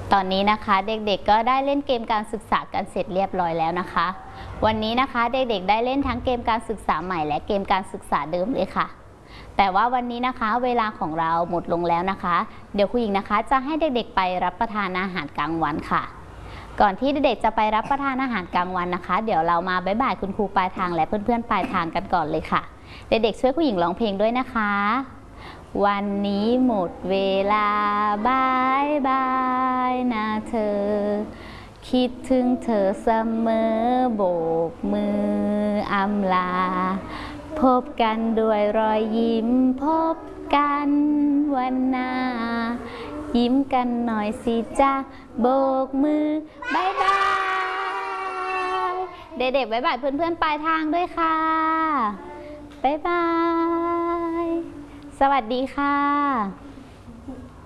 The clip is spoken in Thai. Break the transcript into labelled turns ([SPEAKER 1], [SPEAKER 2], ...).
[SPEAKER 1] ตอนนี้นะคะเด็กๆก็ได้เล่นเกมการศึกษากันเสร็จเรียบร้อยแล้วนะคะวันนี้นะคะเด็กๆได้เล่นทั้งเกมการศึกษาใหม่และเกมการศึกษาเดิมเลยค่ะแต่ว่าวันนี้นะคะเวลาของเราหมดลงแล้วนะคะเดี๋ยวครูหญิงนะคะจะให้เด็กๆไปรับประทานอาหารกลางวันค่ะก่อนที่เด็กๆจะไปรับประทานอาหารกลางวันนะคะเดี๋ยวเรามาบ๊ายบายคุณครูปลายทางและเพื่อนๆปลายทางกันก่อนเลยค่ะเด็กๆช่วยครูหญิงร้องเพลงด้วยนะคะวันนี้หมดเวลาบายบายนะเธอคิดถึงเธอเสมอโบกมืออำลาพบกันด้วยรอยยิ้มพบกันวันหน้ายิ้มกันหน่อยสิจ้าโบกมือบายบายเด็กๆบ๊ายบายเพื่อนๆปลายทางด้วยค่ะบ๊ายบายสวัสดีค่ะ